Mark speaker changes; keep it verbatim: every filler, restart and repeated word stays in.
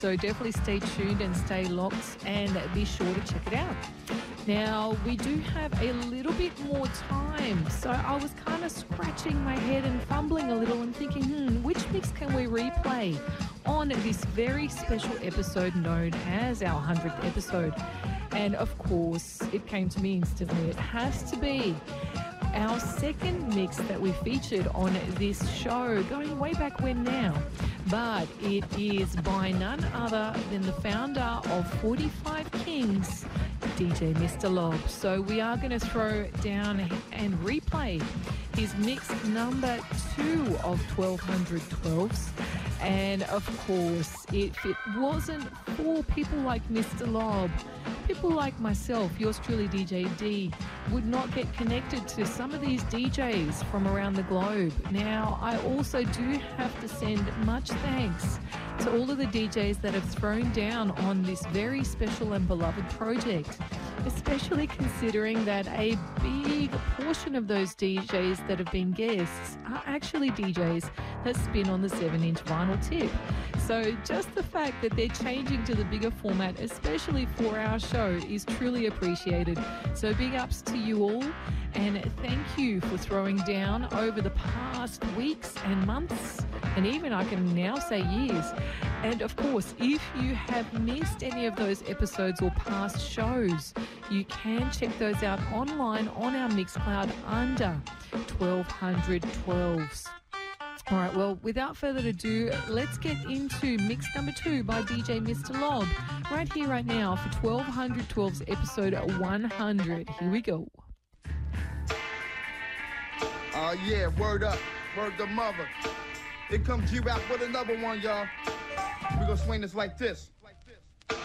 Speaker 1: So definitely stay tuned and stay locked and be sure to check it out. Now, we do have a little bit more time, so I was kind of scratching my head and fumbling a little and thinking, hmm, which mix can we replay on this very special episode known as our hundredth episode? And of course, it came to me instantly. It has to be our second mix that we featured on this show, going way back when now. But it is by none other than the founder of forty-five Kings, D J Mister Lob. So we are going to throw down and replay his mix number two of twelve twelves. And of course, if it wasn't for people like Mister Lob, people like myself, yours truly D J D, would not get connected to some of these D Js from around the globe. Now, I also do have to send much thanks to all of the D Js that have thrown down on this very special and beloved project, especially considering that a big portion of those D Js that have been guests are actually D Js that spin on the seven inch vinyl tip. So just the fact that they're changing to the bigger format, especially for our show, is truly appreciated. So big ups to you all, and thank you for throwing down over the past weeks and months, and even I can now say years. And of course, if you have missed any of those episodes or past shows, you can check those out online on our Mixcloud under twelve twelves. All right, well, without further ado, let's get into mix number two by D J Mister Lob right here, right now for twelve twelves episode one hundred. Here we go.
Speaker 2: Uh, yeah, word up, word the mother. Here comes G-Rap with another one, y'all. We're gonna swing this like this.